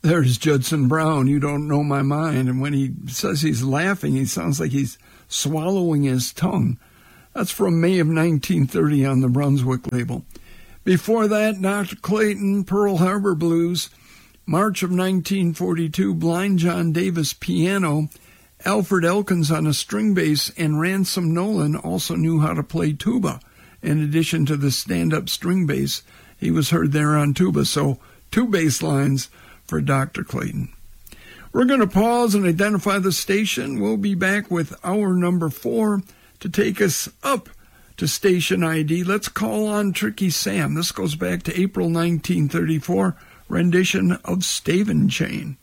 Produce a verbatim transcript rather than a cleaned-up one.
There's Judson Brown, You Don't Know My Mind. And when he says he's laughing, he sounds like he's swallowing his tongue. That's from May of nineteen thirty on the Brunswick label. Before that, Doctor Clayton, Pearl Harbor Blues. March of nineteen forty-two, Blind John Davis, piano. Alfred Elkins on a string bass, and Ransom Nolan also knew how to play tuba. In addition to the stand-up string bass, he was heard there on tuba. So two bass lines for Doctor Clayton. We're going to pause and identify the station. We'll be back with hour number four to take us up to station I D. Let's call on Tricky Sam. This goes back to April nineteen thirty-four, rendition of Stavin' Chain.